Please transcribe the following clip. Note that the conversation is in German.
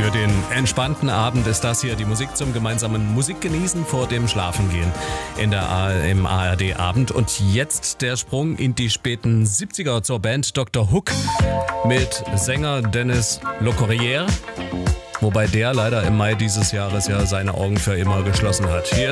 Für den entspannten Abend ist das hier die Musik zum gemeinsamen Musikgenießen vor dem Schlafengehen im ARD-Abend. Und jetzt der Sprung in die späten 70er zur Band Dr. Hook mit Sänger Dennis Locorriere, wobei der leider im Mai dieses Jahres ja seine Augen für immer geschlossen hat. Hier